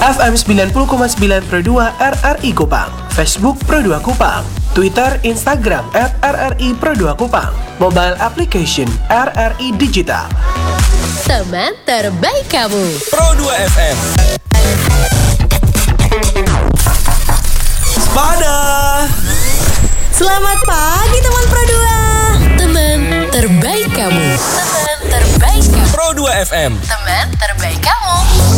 FM 90,9 Pro 2 RRI Kupang, Facebook Pro 2 Kupang, Twitter, Instagram @RRI Pro 2 Kupang, mobile application RRI Digital. Teman terbaik kamu, Pro 2 FM. Sepada. Selamat pagi teman Pro 2. teman terbaik kamu, teman terbaik kamu, Pro 2 FM. teman terbaik kamu.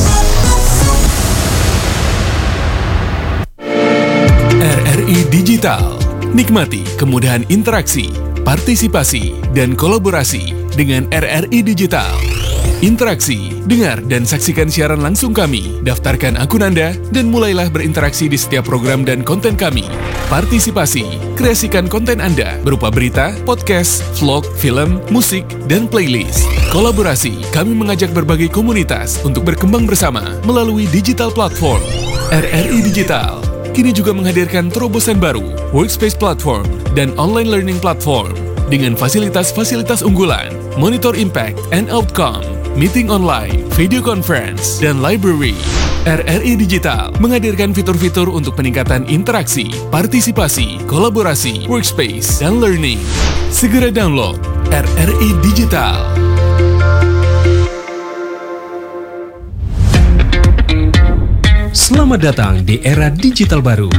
RRI Digital. Nikmati kemudahan interaksi, partisipasi, dan kolaborasi dengan RRI Digital. Interaksi, dengar dan saksikan siaran langsung kami, daftarkan akun Anda, dan mulailah berinteraksi di setiap program dan konten kami. Partisipasi, kreasikan konten Anda berupa berita, podcast, vlog, film, musik, dan playlist. Kolaborasi, kami mengajak berbagai komunitas untuk berkembang bersama melalui digital platform. RRI Digital kini juga menghadirkan terobosan baru, workspace platform, dan online learning platform dengan fasilitas-fasilitas unggulan, monitor impact and outcome, meeting online, video conference, dan library. RRI Digital menghadirkan fitur-fitur untuk peningkatan interaksi, partisipasi, kolaborasi, workspace, dan learning. Segera download RRI Digital. Selamat datang di era digital baru.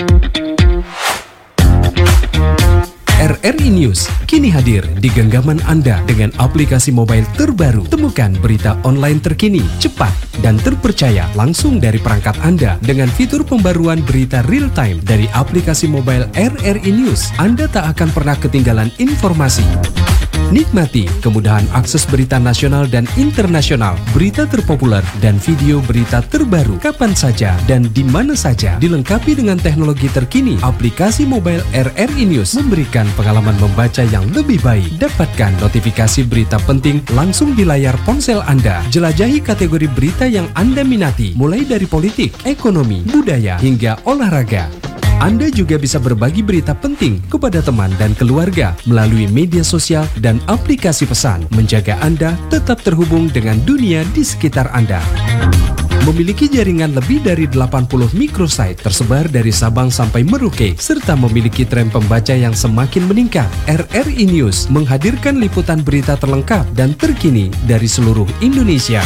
RRI News kini hadir di genggaman Anda dengan aplikasi mobile terbaru. Temukan berita online terkini, cepat, dan terpercaya langsung dari perangkat Anda dengan fitur pembaruan berita real time dari aplikasi mobile RRI News. Anda tak akan pernah ketinggalan informasi. Nikmati kemudahan akses berita nasional dan internasional, berita terpopuler, dan video berita terbaru kapan saja dan di mana saja. Dilengkapi dengan teknologi terkini, aplikasi mobile RRI News memberikan pengalaman membaca yang lebih baik. Dapatkan notifikasi berita penting langsung di layar ponsel Anda. Jelajahi kategori berita yang Anda minati, mulai dari politik, ekonomi, budaya, hingga olahraga. Anda juga bisa berbagi berita penting kepada teman dan keluarga melalui media sosial dan aplikasi pesan, menjaga Anda tetap terhubung dengan dunia di sekitar Anda. Memiliki jaringan lebih dari 80 microsite tersebar dari Sabang sampai Merauke, serta memiliki tren pembaca yang semakin meningkat. RRI News menghadirkan liputan berita terlengkap dan terkini dari seluruh Indonesia.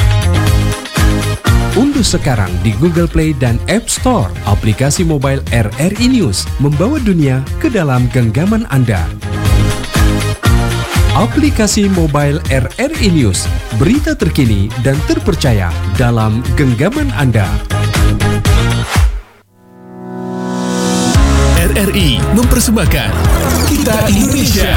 Unduh sekarang di Google Play dan App Store aplikasi mobile RRI News, membawa dunia ke dalam genggaman Anda. Aplikasi mobile RRI News, berita terkini dan terpercaya dalam genggaman Anda. RRI mempersembahkan Kita Indonesia.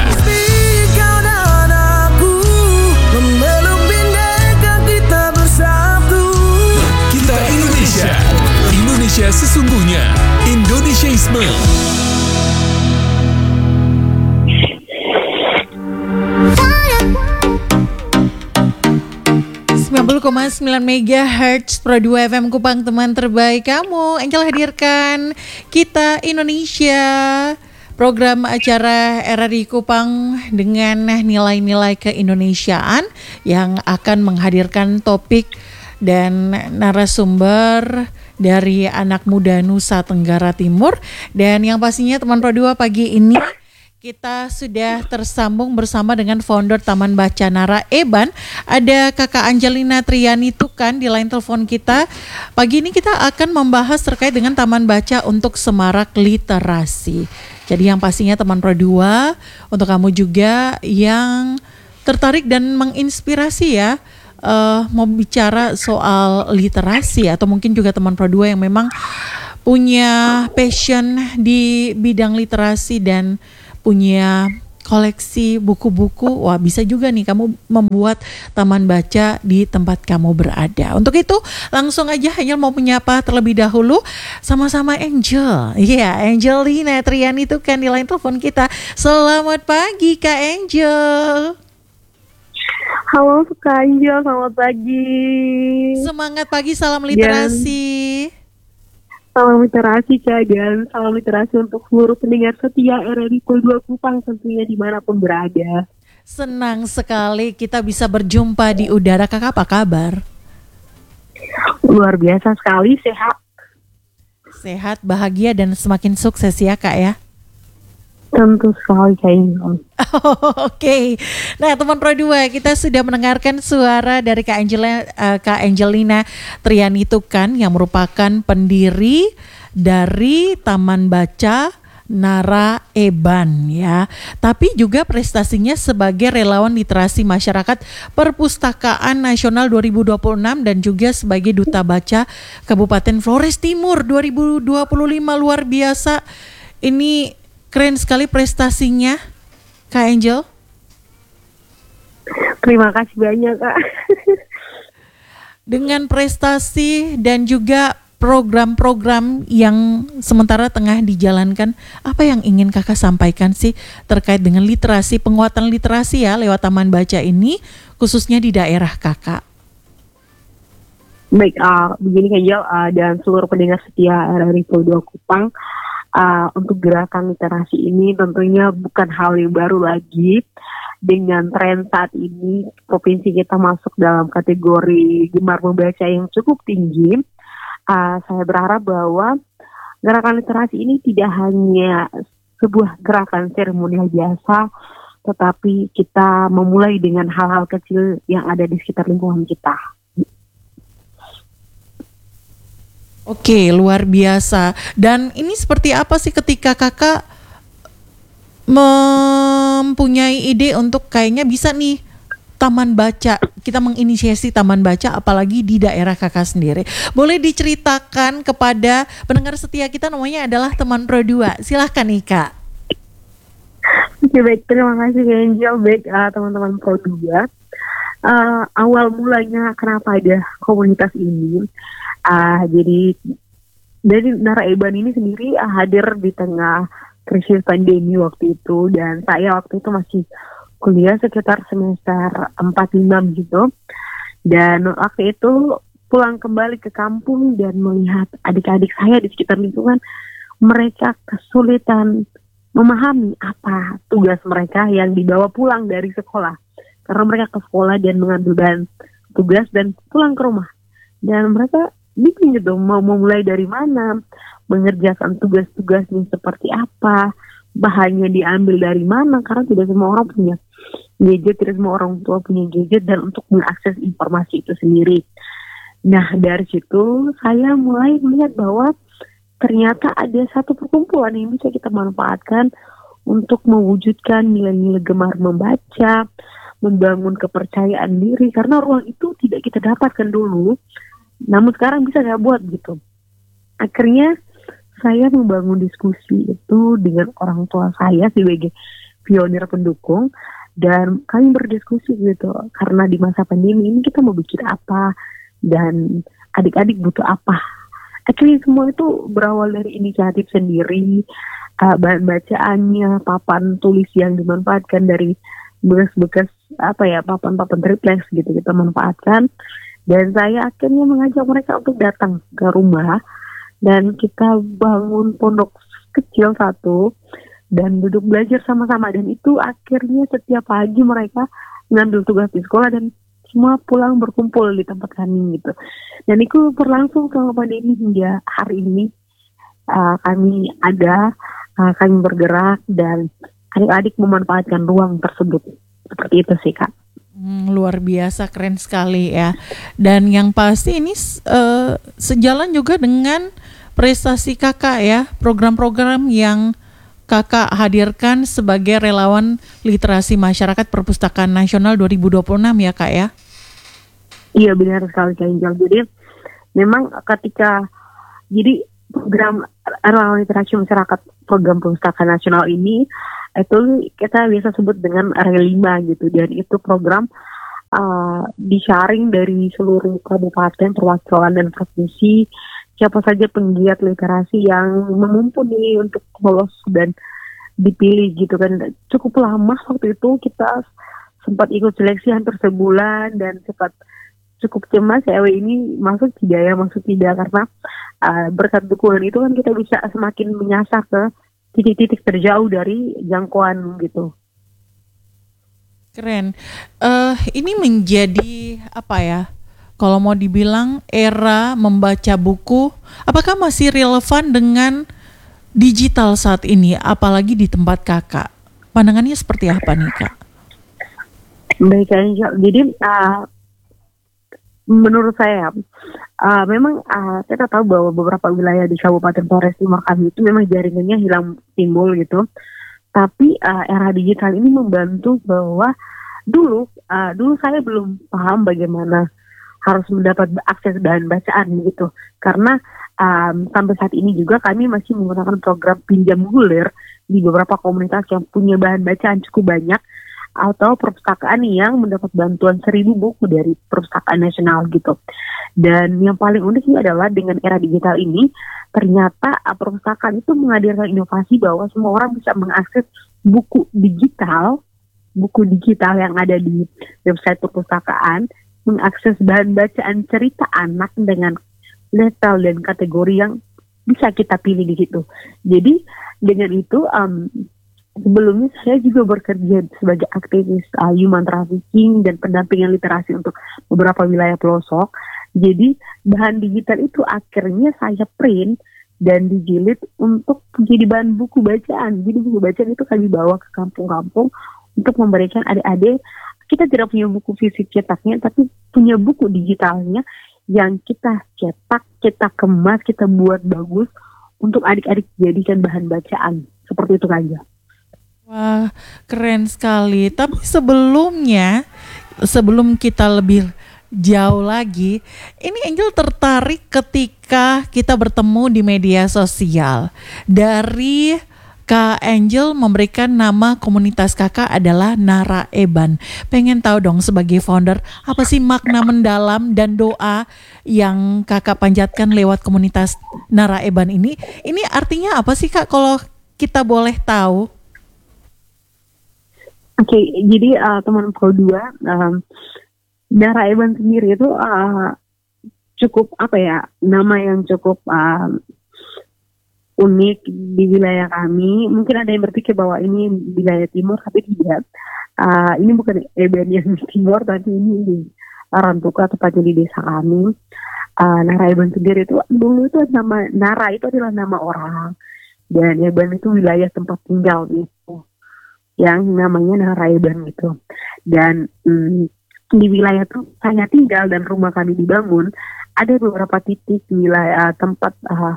Indonesia sesungguhnya, Indonesiaisme. 90,9 MHz Pro 2 FM Kupang, teman terbaik kamu. Angel hadirkan Kita Indonesia, program acara RRI Kupang dengan nilai-nilai keindonesiaan yang akan menghadirkan topik dan narasumber dari anak muda Nusa Tenggara Timur. Dan yang pastinya teman Pro 2, pagi ini kita sudah tersambung bersama dengan founder Taman Baca Nara Eban. Ada Kakak Angelina Triani Tukan di line telepon kita. Pagi ini kita akan membahas terkait dengan Taman Baca untuk Semarak Literasi. Jadi yang pastinya teman Pro 2, untuk kamu juga yang tertarik dan menginspirasi ya, mau bicara soal literasi, atau mungkin juga teman Pro 2 yang memang punya passion di bidang literasi dan punya koleksi buku-buku, wah bisa juga nih kamu membuat taman baca di tempat kamu berada. Untuk itu langsung aja Angel mau menyapa terlebih dahulu sama-sama Angel. Iya, Angelina Triani itu kan di line telepon kita. Selamat pagi Kak Angel. Halo Kak Angel, selamat pagi. Semangat pagi, salam literasi. Salam literasi Kak, dan salam literasi untuk seluruh pendengar setia RRI Pro 2 Kupang tentunya dimanapun berada. Senang sekali kita bisa berjumpa di udara. Kakak apa kabar? Luar biasa sekali, sehat. Sehat, bahagia, dan semakin sukses ya Kak ya. Tentu sekali kayaknya. Oke. Nah, teman Pro 2, kita sudah mendengarkan suara dari Kak Angelina Triani Tukan yang merupakan pendiri dari Taman Baca Nara Eban ya. Tapi juga prestasinya sebagai relawan literasi masyarakat Perpustakaan Nasional 2026 dan juga sebagai Duta Baca Kabupaten Flores Timur 2025. Luar biasa. Ini keren sekali prestasinya, Kak Angel. Terima kasih banyak, Kak. Dengan prestasi dan juga program-program yang sementara tengah dijalankan, apa yang ingin Kakak sampaikan sih terkait dengan literasi, penguatan literasi ya lewat Taman Baca ini, khususnya di daerah Kakak? Baik, begini Angel dan seluruh pendengar setia RRI Pro 2 Kupang. Untuk gerakan literasi ini tentunya bukan hal yang baru lagi. Dengan tren saat ini, provinsi kita masuk dalam kategori gemar membaca yang cukup tinggi. Saya berharap bahwa gerakan literasi ini tidak hanya sebuah gerakan seremonial biasa, tetapi kita memulai dengan hal-hal kecil yang ada di sekitar lingkungan kita. Oke, luar biasa. Dan ini seperti apa sih ketika Kakak mempunyai ide untuk kayaknya bisa nih Taman Baca, kita menginisiasi Taman Baca apalagi di daerah Kakak sendiri. Boleh diceritakan kepada pendengar setia kita, namanya adalah Teman Pro 2. Silahkan nih Kak. Oke, baik, terima kasih Angel. Baik, teman-teman Pro 2. Awal mulanya kenapa ada komunitas ini? Jadi dari Nara Eban ini sendiri hadir di tengah krisis pandemi waktu itu, dan saya waktu itu masih kuliah sekitar semester 4-5 gitu. Dan waktu itu pulang kembali ke kampung dan melihat adik-adik saya di sekitar lingkungan, mereka kesulitan memahami apa tugas mereka yang dibawa pulang dari sekolah. Karena mereka ke sekolah dan mengambil bahan tugas dan pulang ke rumah. Dan mereka bingung gitu, mau mulai dari mana, mengerjakan tugas-tugasnya seperti apa, bahannya diambil dari mana, karena tidak semua orang punya gadget, tidak semua orang tua punya gadget dan untuk mengakses informasi itu sendiri. Nah, dari situ saya mulai melihat bahwa ternyata ada satu perkumpulan yang bisa kita manfaatkan untuk mewujudkan nilai-nilai gemar membaca, membangun kepercayaan diri, karena ruang itu tidak kita dapatkan dulu. Namun sekarang bisa nggak buat gitu. Akhirnya saya membangun diskusi itu dengan orang tua saya sebagai pionir pendukung, dan kami berdiskusi gitu. Karena di masa pandemi ini kita mau bikin apa dan adik-adik butuh apa. Akhirnya semua itu berawal dari inisiatif sendiri, bahan bacaannya, papan tulis yang dimanfaatkan dari bekas-bekas papan-papan triplex gitu kita manfaatkan. Dan saya akhirnya mengajak mereka untuk datang ke rumah dan kita bangun pondok kecil satu dan duduk belajar sama-sama, dan itu akhirnya setiap pagi mereka ngambil tugas di sekolah dan semua pulang berkumpul di tempat kami gitu. Dan itu berlangsung selama pandemi hingga hari ini. Kami bergerak dan adik-adik memanfaatkan ruang tersebut. Seperti itu sih Kak. Luar biasa, keren sekali ya. Dan yang pasti ini sejalan juga dengan prestasi Kakak ya, program-program yang Kakak hadirkan sebagai relawan literasi masyarakat Perpustakaan Nasional 2026 ya Kak ya. Iya, benar sekali Kak Angel. Jadi memang jadi program relawan literasi masyarakat program Perpustakaan Nasional ini itu kita biasa sebut dengan RL5 gitu, dan itu program disaring dari seluruh kabupaten, perwakilan dan provinsi, siapa saja penggiat literasi yang memumpuni untuk lolos dan dipilih gitu kan. Cukup lama waktu itu, kita sempat ikut seleksi hampir sebulan dan sempat cukup cemas ini masuk tidak, karena berkat dukungan itu kan kita bisa semakin menyasar ke titik-titik terjauh dari jangkauan gitu. Keren. Ini menjadi kalau mau dibilang era membaca buku, apakah masih relevan dengan digital saat ini, apalagi di tempat kakak? Pandangannya seperti apa nih kak? Baik Angel, jadi menurut saya memang kita tahu bahwa beberapa wilayah di Kabupaten Flores Timur kami itu memang jaringannya hilang timbul gitu. Tapi era digital ini membantu bahwa dulu saya belum paham bagaimana harus mendapat akses bahan bacaan gitu. Karena sampai saat ini juga kami masih menggunakan program pinjam gulir di beberapa komunitas yang punya bahan bacaan cukup banyak, atau perpustakaan yang mendapat bantuan 1.000 buku dari perpustakaan nasional gitu. Dan yang paling unik adalah dengan era digital ini, ternyata perpustakaan itu menghadirkan inovasi bahwa semua orang bisa mengakses buku digital yang ada di website perpustakaan, mengakses bahan bacaan cerita anak dengan level dan kategori yang bisa kita pilih di situ. Jadi dengan itu sebelumnya saya juga bekerja sebagai aktivis human trafficking dan pendampingan literasi untuk beberapa wilayah pelosok. Jadi bahan digital itu akhirnya saya print dan dijilid untuk menjadi bahan buku bacaan. Jadi buku bacaan itu kami bawa ke kampung-kampung untuk memberikan adik-adik. Kita tidak punya buku fisik cetaknya, tapi punya buku digitalnya yang kita cetak, kita kemas, kita buat bagus untuk adik-adik jadikan bahan bacaan. Seperti itu aja. Wah, keren sekali. Tapi sebelum kita lebih jauh lagi, ini Angel tertarik ketika kita bertemu di media sosial. Dari Kak Angel memberikan nama komunitas kakak adalah Nara Eban. Pengen tahu dong sebagai founder, apa sih makna mendalam dan doa yang kakak panjatkan lewat komunitas Nara Eban ini? Ini artinya apa sih kak kalau kita boleh tahu? Oke, jadi teman Pro 2, Nara Eban sendiri itu cukup nama yang cukup unik di wilayah kami. Mungkin ada yang berpikir bahwa ini wilayah timur, tapi tidak. Ini bukan Eban yang di timur, tapi ini di Rantuka, tepatnya di desa kami. Nara Eban sendiri itu dulu itu nama Nara itu adalah nama orang, dan Eban itu wilayah tempat tinggal gitu, yang namanya Nara Eban gitu. Dan di wilayah itu saya tinggal dan rumah kami dibangun, ada beberapa titik wilayah tempat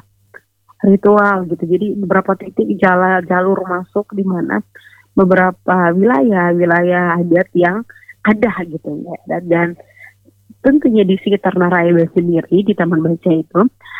ritual gitu. Jadi beberapa titik jalur masuk di mana beberapa wilayah adat yang ada gitu ya. Dan tentunya di sekitar Nara Eban sendiri di Taman Baca itu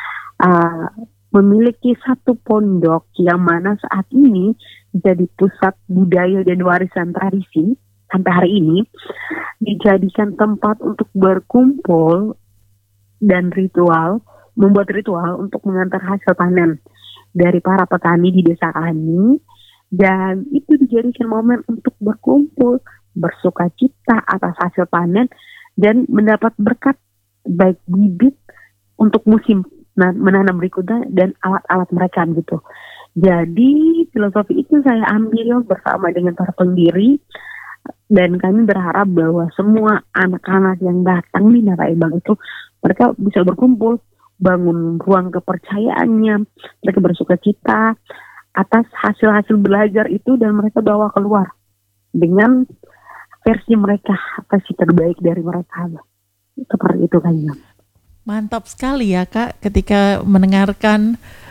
memiliki satu pondok yang mana saat ini jadi pusat budaya dan warisan tradisi sampai hari ini, dijadikan tempat untuk berkumpul dan membuat ritual untuk mengantar hasil panen dari para petani di desa kami, dan itu dijadikan momen untuk berkumpul, bersukacita atas hasil panen dan mendapat berkat baik bibit untuk musim menanam berikutnya dan alat-alat mereka gitu. Jadi filosofi itu saya ambil bersama dengan para pendiri, dan kami berharap bahwa semua anak-anak yang datang di Nara Eban itu mereka bisa berkumpul, bangun ruang kepercayaannya, mereka bersukacita atas hasil-hasil belajar itu, dan mereka bawa keluar dengan versi mereka, versi terbaik dari mereka. Seperti itu kayaknya. Mantap sekali ya kak, ketika mendengarkan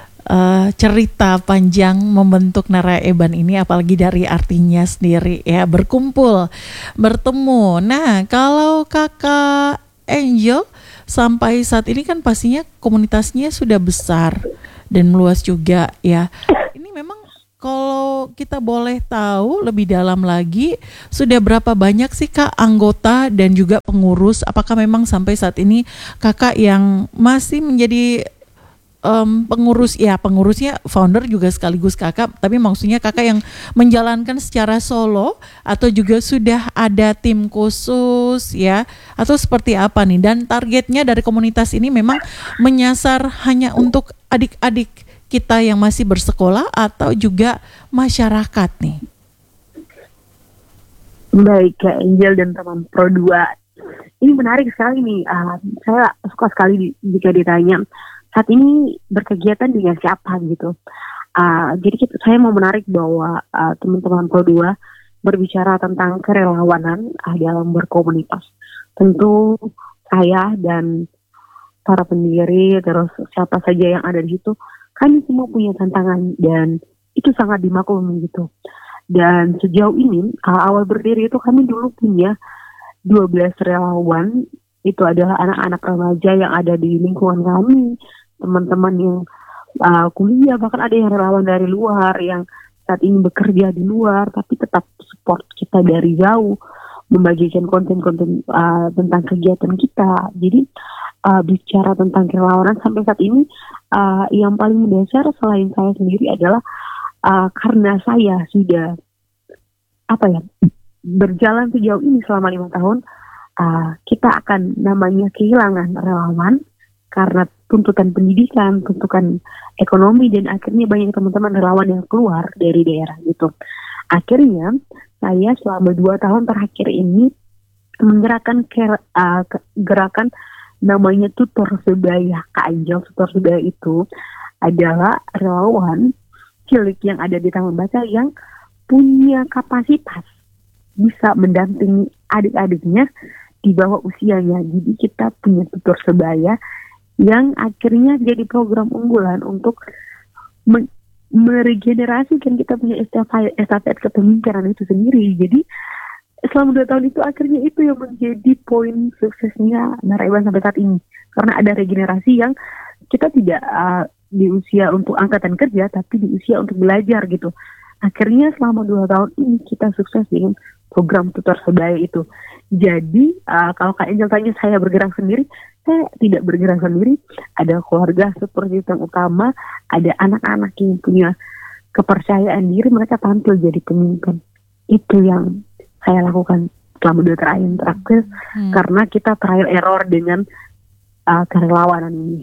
cerita panjang membentuk Nara Eban ini, apalagi dari artinya sendiri ya, berkumpul, bertemu. Nah, kalau kakak Angel sampai saat ini kan pastinya komunitasnya sudah besar dan meluas juga ya. Ini memang kalau kita boleh tahu lebih dalam lagi, sudah berapa banyak sih kak anggota dan juga pengurus? Apakah memang sampai saat ini kakak yang masih menjadi pengurusnya founder juga sekaligus kakak, tapi maksudnya kakak yang menjalankan secara solo atau juga sudah ada tim khusus ya, atau seperti apa nih? Dan targetnya dari komunitas ini memang menyasar hanya untuk adik-adik kita yang masih bersekolah atau juga masyarakat nih? Baik Kak Angel dan teman Pro 2. ini menarik sekali nih. Saya suka sekali jika ditanya saat ini berkegiatan dengan siapa gitu. Jadi saya mau menarik bahwa teman-teman Pro 2 berbicara tentang kerelawanan dalam berkomunitas. Tentu saya dan para pendiri, terus siapa saja yang ada di situ, kami semua punya tantangan dan itu sangat dimaklumi gitu. Dan sejauh ini awal berdiri itu kami dulu punya 12 relawan. Itu adalah anak-anak remaja yang ada di lingkungan kami, teman-teman yang kuliah, bahkan ada yang relawan dari luar yang saat ini bekerja di luar tapi tetap support kita dari jauh, membagikan konten-konten tentang kegiatan kita. Jadi bicara tentang kerelawanan sampai saat ini yang paling mendasar selain saya sendiri adalah karena saya sudah berjalan sejauh ini selama 5 tahun, kita akan namanya kehilangan relawan karena tuntutan pendidikan, tuntutan ekonomi, dan akhirnya banyak teman-teman relawan yang keluar dari daerah gitu. Akhirnya saya selama 2 tahun terakhir ini menggerakkan gerakan namanya Tutor Sebaya. Kak Angel, Tutor Sebaya itu adalah relawan cilik yang ada di Taman Baca yang punya kapasitas bisa mendampingi adik-adiknya di bawah usianya. Jadi kita punya Tutor Sebaya yang akhirnya jadi program unggulan untuk meregenerasikan kita punya estafet kepemimpinan itu sendiri. Jadi selama 2 tahun itu akhirnya itu yang menjadi poin suksesnya Naraiban sampai saat ini. Karena ada regenerasi yang kita tidak di usia untuk angkatan kerja, tapi di usia untuk belajar gitu. Akhirnya selama 2 tahun ini kita sukses dengan program Tutor Sebaya itu. Jadi kalau Kak Angel tanya saya bergerak sendiri, saya tidak bergerak sendiri. Ada keluarga seperti yang utama, ada anak-anak yang punya kepercayaan diri, mereka tampil jadi pemimpin. Itu yang saya lakukan selama 2 tahun terakhir, karena kita trial error dengan kerelawanan ini.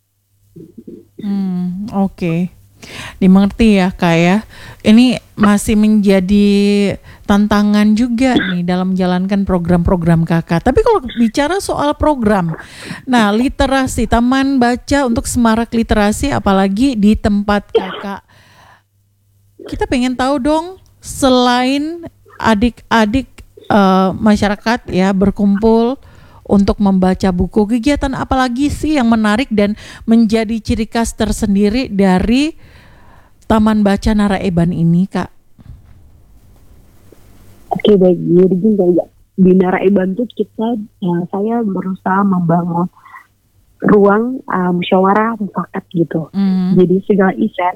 Oke. Dimengerti ya Kak ya. Ini masih menjadi tantangan juga nih dalam menjalankan program-program Kakak. Tapi kalau bicara soal program, nah literasi, taman baca untuk semarak literasi apalagi di tempat Kakak. Kita pengen tahu dong, selain adik-adik masyarakat ya berkumpul untuk membaca buku, kegiatan apa lagi sih yang menarik dan menjadi ciri khas tersendiri dari Taman Baca Naraiban ini, Kak? Oke, baik. Jadi di Naraiban tuh saya berusaha membangun ruang musyawarah mufakat gitu. Jadi segala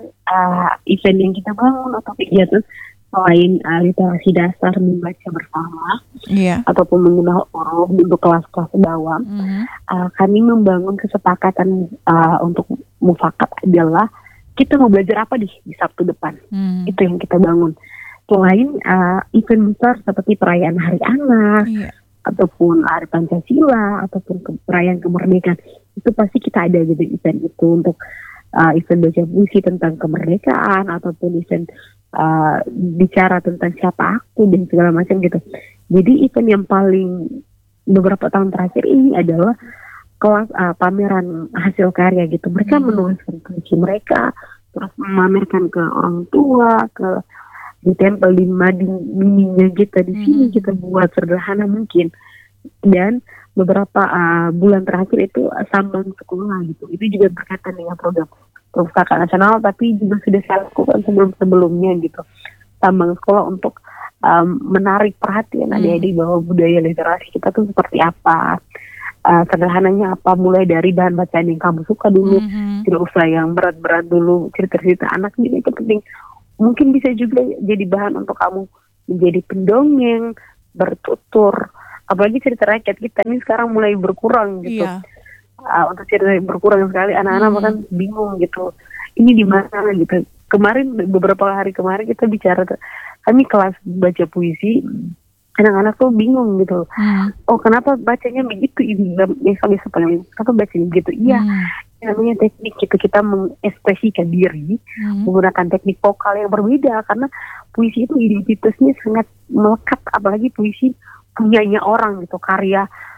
event yang kita bangun atau kegiatan selain literasi dasar membaca bersama, ataupun mengenal huruf untuk kelas-kelas bawah, kami membangun kesepakatan untuk mufakat adalah kita mau belajar apa di Sabtu depan. Itu yang kita bangun. Selain event besar seperti perayaan Hari Anak, ataupun Hari Pancasila, ataupun perayaan kemerdekaan, itu pasti kita ada gitu event itu untuk event baca puisi tentang kemerdekaan, ataupun event bicara tentang siapa aku dan segala macam gitu. Jadi event yang paling beberapa tahun terakhir ini adalah kelas pameran hasil karya gitu. Mereka menuliskan puisi mereka, terus memamerkan ke orang tua, ke ditempel di mading mininya kita di sini, kita buat sederhana mungkin. Dan beberapa bulan terakhir itu sambang sekolah gitu. Itu juga berkaitan dengan program Perpustakaan Nasional, tapi juga sudah saya lakukan sebelumnya gitu. Sambang sekolah untuk menarik perhatian adik-adik bahwa budaya literasi kita tuh seperti apa. Sederhananya apa, mulai dari bahan bacaan yang kamu suka dulu, tidak usah yang berat-berat dulu, cerita-cerita anak ini itu penting. Mungkin bisa juga jadi bahan untuk kamu menjadi pendongeng, bertutur, apalagi cerita rakyat kita ini sekarang mulai berkurang gitu. Untuk cerita berkurang sekali, anak-anak bahkan bingung gitu, ini di mana gitu. Kemarin, beberapa hari kemarin kita bicara, kami kelas baca puisi, anak-anak tuh bingung gitu. Oh, kenapa bacanya begitu? Ini yang kami sepanjang, kenapa bacanya begitu? Iya, namanya teknik gitu. Kita mengekspresikan diri menggunakan teknik vokal yang berbeda, karena puisi itu identitasnya sangat melekat, apalagi puisi punyanya orang gitu, karya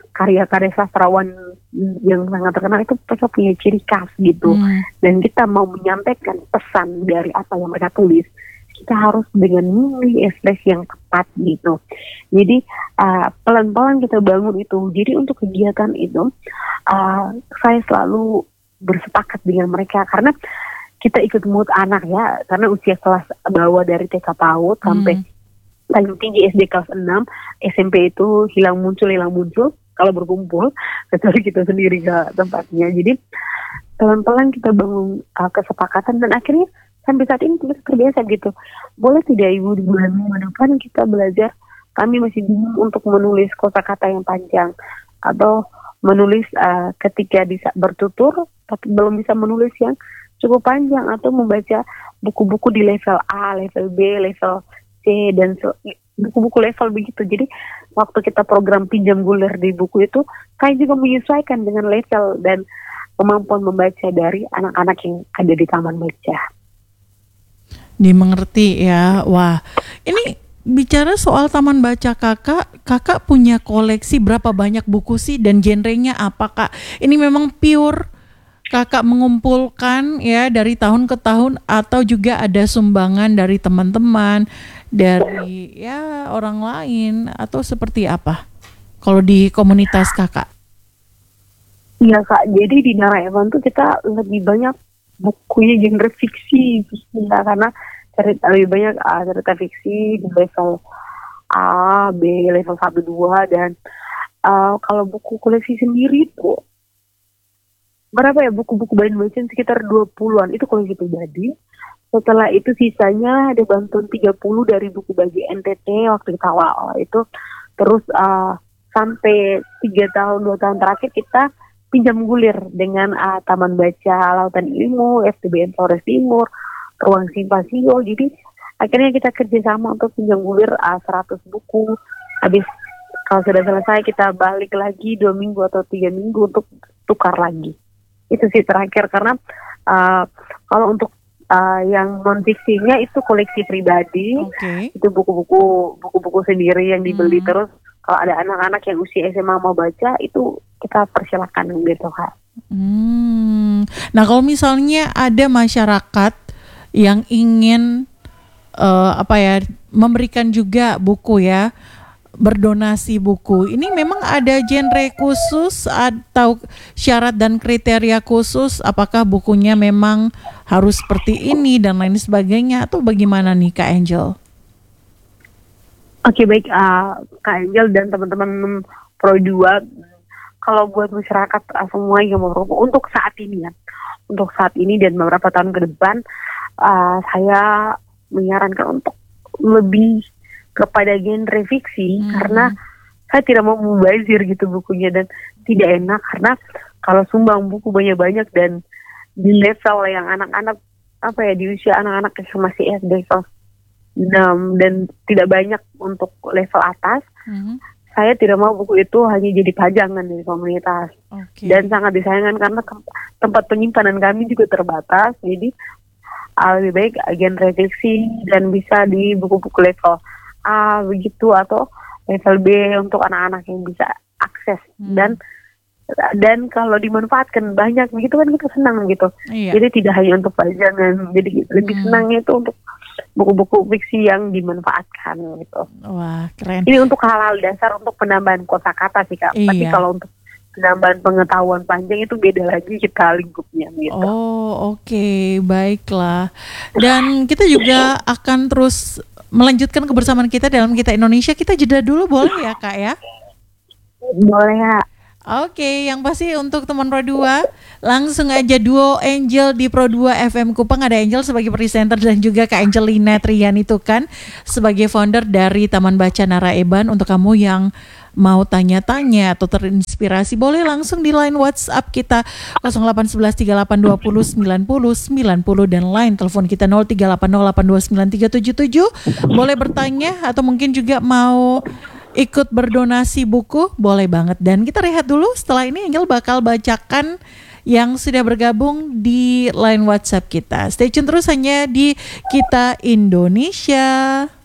karya-karya sastrawan yang sangat terkenal itu mereka punya ciri khas gitu. Dan kita mau menyampaikan pesan dari apa yang mereka tulis, kita harus dengan memilih ekspresi yang tepat gitu. Jadi pelan-pelan kita bangun itu. Jadi untuk kegiatan itu saya selalu bersepakat dengan mereka karena kita ikut mood anak ya, karena usia kelas bawah dari TK PAUD sampai paling tinggi SD kelas 6, SMP itu hilang muncul kalau berkumpul, kecuali kita sendiri ke tempatnya. Jadi pelan-pelan kita bangun kesepakatan dan akhirnya sampai saat ini kita terbiasa gitu. Boleh tidak Ibu di bulan minggu depan kita belajar, kami masih bingung untuk menulis kosakata yang panjang atau menulis ketika bertutur tapi belum bisa menulis yang cukup panjang, atau membaca buku-buku di level A, level B, level C dan buku-buku level begitu. Jadi waktu kita program pinjam gulir di buku itu, saya juga menyesuaikan dengan level dan kemampuan membaca dari anak-anak yang ada di taman baca. Dimengerti ya. Wah, ini bicara soal taman baca kakak punya koleksi berapa banyak buku sih dan genrenya apa Kak? Ini memang pure kakak mengumpulkan ya dari tahun ke tahun atau juga ada sumbangan dari teman-teman, dari ya orang lain, atau seperti apa kalau di komunitas kakak? Iya Kak, jadi di Naraeman tuh kita lebih banyak bukunya genre fiksi ya, karena lebih banyak cerita fiksi di level A, B, level 1, 2 dan kalau buku koleksi sendiri tuh berapa ya, buku-buku bahan bacaan sekitar 20-an itu koleksi pribadi. Setelah itu sisanya ada bantuan 30 dari buku bagi NTT waktu kita awal itu. Terus sampai 2 tahun terakhir kita pinjam gulir dengan Taman Baca Lautan Ilmu, FTBN Flores Timur, Ruang Simpasio. Jadi akhirnya kita kerjasama untuk pinjam gulir 100 buku. Habis kalau sudah selesai kita balik lagi 2 minggu atau 3 minggu untuk tukar lagi. Itu sih terakhir, karena kalau untuk yang non fiksinya itu koleksi pribadi, itu buku-buku sendiri yang dibeli. Terus kalau ada anak-anak yang usia SMA mau baca, itu kita persilakan gitu Kak. Nah kalau misalnya ada masyarakat yang ingin memberikan juga buku ya, berdonasi buku, ini memang ada genre khusus atau syarat dan kriteria khusus, apakah bukunya memang harus seperti ini dan lain sebagainya, atau bagaimana nih Kak Angel? Oke, baik Kak Angel dan teman-teman Pro 2, kalau buat masyarakat semua yang mau untuk saat ini ya, untuk saat ini dan beberapa tahun ke depan, saya menyarankan untuk lebih kepada genre fiksi, karena saya tidak mau mubazir gitu bukunya dan tidak enak, karena kalau sumbang buku banyak-banyak dan di level yang anak-anak di usia anak-anak yang masih SD kelas 6 dan tidak banyak untuk level atas, saya tidak mau buku itu hanya jadi pajangan di komunitas. Dan sangat disayangkan karena tempat penyimpanan kami juga terbatas, jadi lebih baik genre fiksi dan bisa di buku-buku level A begitu atau level B untuk anak-anak yang bisa akses dan kalau dimanfaatkan banyak begitu kan kita senang gitu. Jadi tidak hanya untuk pajangan, jadi lebih senangnya itu untuk buku-buku fiksi yang dimanfaatkan gitu. Wah, keren. Ini untuk hal-hal dasar untuk penambahan kosakata sih Kak. Tapi kalau untuk penambahan pengetahuan panjang itu beda lagi kita lingkupnya gitu. Oh, oke, baiklah. Dan kita juga akan terus melanjutkan kebersamaan kita dalam Kita Indonesia. Kita jeda dulu boleh ya Kak ya? Boleh ya. Oke, yang pasti untuk teman Pro 2, langsung aja duo Angel di Pro 2 FM Kupang. Ada Angel sebagai presenter dan juga Kak Angelina Triani itu kan sebagai founder dari Taman Baca Naraeban. Untuk kamu yang mau tanya-tanya atau terinspirasi, boleh langsung di line WhatsApp kita 081138209090 dan line telepon kita 0380829377. Boleh bertanya atau mungkin juga mau ikut berdonasi buku, boleh banget. Dan kita rehat dulu, setelah ini Angel bakal bacakan yang sudah bergabung di line WhatsApp kita. Stay tune terus hanya di Kita Indonesia.